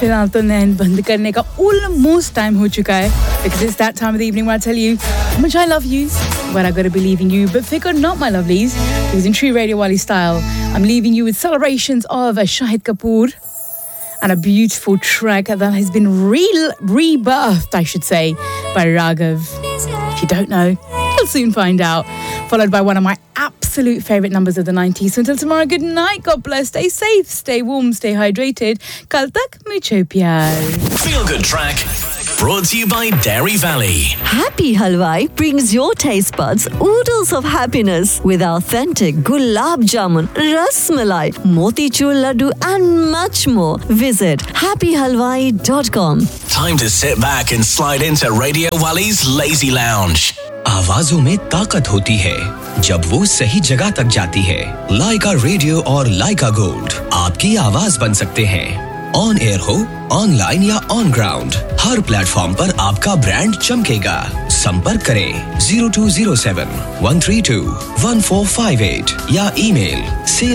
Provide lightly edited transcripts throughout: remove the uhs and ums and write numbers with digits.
फिलहाल तो नैन बंद करने का almost time हो चुका है because it's that time of the evening where I tell you how much I love you, but I gotta believe in you. But figure not, my lovelies, because in true Radio Wali style, I'm leaving you with celebrations of Shahid Kapoor and a beautiful track that has been rebirthed, I should say, by Raghav. If you don't know, you'll soon find out. Followed by one of my absolute favourite numbers of the 90s. So until tomorrow, good night, God bless, stay safe, stay warm, stay hydrated. Kal tak mucho pyar. Feel Good Track, brought to you by Dairy Valley. Happy Halwai brings your taste buds oodles of happiness with authentic gulab jamun, ras malai, motichur laddu and much more. Visit happyhalwai.com. Time to sit back and slide into Radio Wali's Lazy Lounge. आवाजों में ताकत होती है जब वो सही जगह तक जाती है। लाइका रेडियो और लाइका गोल्ड आपकी आवाज बन सकते हैं। ऑन एयर हो, ऑनलाइन या ऑन ग्राउंड, हर प्लेटफॉर्म पर आपका ब्रांड चमकेगा। संपर्क करें 0207 132 1458 या email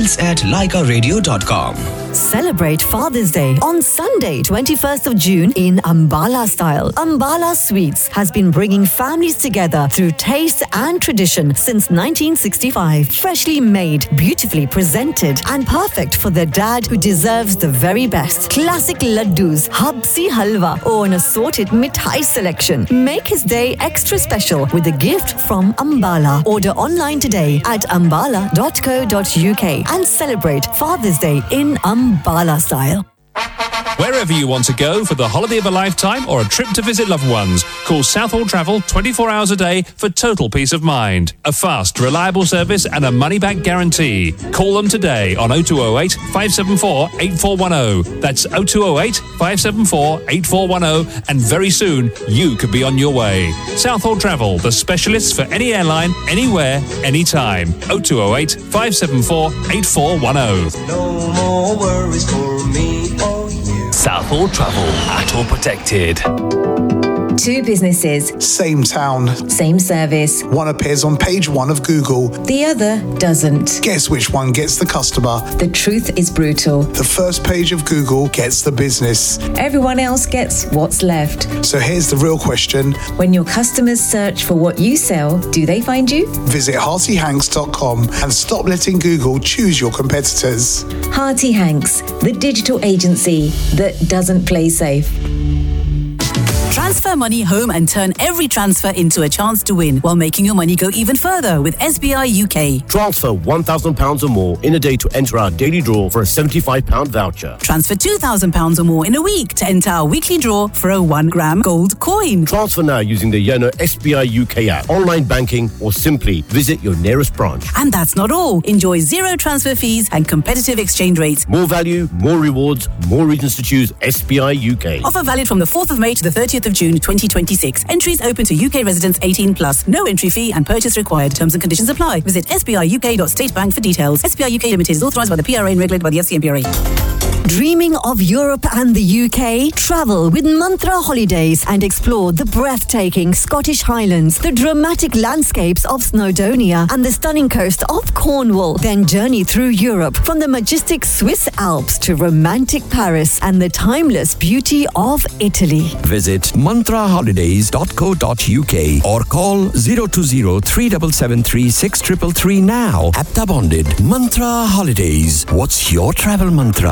sales@laikaradio.com. Celebrate Father's Day on Sunday, 21st of June in Ambala style. Ambala Sweets has been bringing families together through taste and tradition since 1965. Freshly made, beautifully presented and perfect for the dad who deserves the very best. Classic laddus, habsi halwa or an assorted mithai selection. Make his day extra special with a gift from Ambala. Order online today at ambala.co.uk and celebrate Father's Day in Ambala style. Wherever you want to go for the holiday of a lifetime or a trip to visit loved ones, call Southall Travel 24 hours a day for total peace of mind. A fast, reliable service and a money-back guarantee. Call them today on 0208 574 8410. That's 0208 574 8410, and very soon you could be on your way. Southall Travel, the specialists for any airline, anywhere, anytime. 0208 574 8410. No more worries for me. Southall Travel, ATOL protected. Two businesses, same town, same service. One appears on page 1 of Google, the other doesn't. Guess which one gets the customer? The truth is brutal. The first page of Google gets the business. Everyone else gets what's left. So here's the real question. When your customers search for what you sell, do they find you? Visit heartyhanks.com and stop letting Google choose your competitors. Hearty Hanks, the digital agency that doesn't play safe. Transfer money home and turn every transfer into a chance to win while making your money go even further with SBI UK. Transfer £1,000 or more in a day to enter our daily draw for a £75 voucher. Transfer £2,000 or more in a week to enter our weekly draw for a 1 gram gold coin. Transfer now using the Yono SBI UK app, online banking, or simply visit your nearest branch. And that's not all. Enjoy zero transfer fees and competitive exchange rates. More value, more rewards, more reasons to choose SBI UK. Offer valid from the 4th of May to the 30th of June 2026. Entries open to UK residents 18 plus. No entry fee and purchase required. Terms and conditions apply. Visit sbiuk.statebank for details. SBI UK Limited is authorised by the PRA and regulated by the FCMPRA. Dreaming of Europe and the UK? Travel with Mantra Holidays and explore the breathtaking Scottish Highlands, the dramatic landscapes of Snowdonia and the stunning coast of Cornwall. Then journey through Europe from the majestic Swiss Alps to romantic Paris and the timeless beauty of Italy. Visit mantraholidays.co.uk or call 020 3773 6333 now. Apta bonded. Mantra Holidays. What's your travel mantra?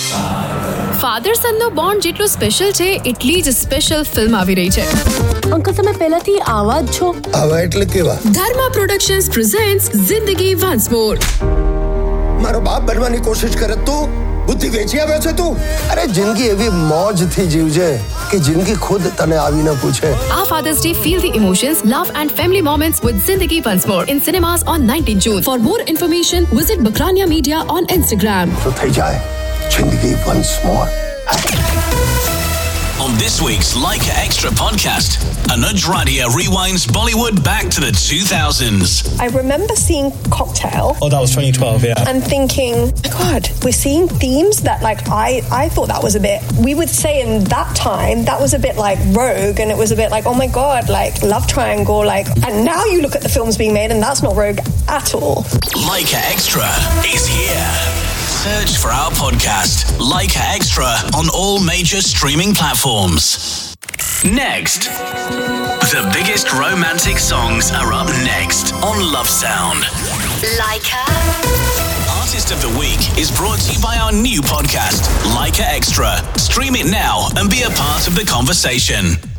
Father સનનો bond જેટલો special છે એટલી જ special film આવી રહી છે. Uncle તમે પહેલાથી આવા જ છો. આવા એટલે કેવા? ધર્મા પ્રોડક્શન્સ પ્રેઝન્ટ્સ જિંદગી વન્સ મોર. મારો બાપ બનવાની કોશિશ કરે તું બુદ્ધિ વેચી આવ્યો છે તું. અરે જિંદગી એવી મોજથી જીવજે કે જિંદગી ખુદ તને આવીને પૂછે. આ fathers day feel the emotions, love and family moments with Zindagi Once More in cinemas on 19 June. For more information, visit Bakrania Media on Instagram. તો થઈ જાય Zindagi Once More. On this week's Leica Extra podcast, Anuj Radia rewinds Bollywood back to the 2000s. I remember seeing Cocktail. Oh, that was 2012, yeah. And thinking, my God, we're seeing themes that I thought that was a bit, we would say in that time, that was a bit like Rogue, and it was a bit like, oh my God, like love triangle, and now you look at the films being made and that's not Rogue at all. Leica Extra is here. Search for our podcast, Leica Extra, on all major streaming platforms. Next. The biggest romantic songs are up next on Love Sound. Leica. Artist of the Week is brought to you by our new podcast, Leica Extra. Stream it now and be a part of the conversation.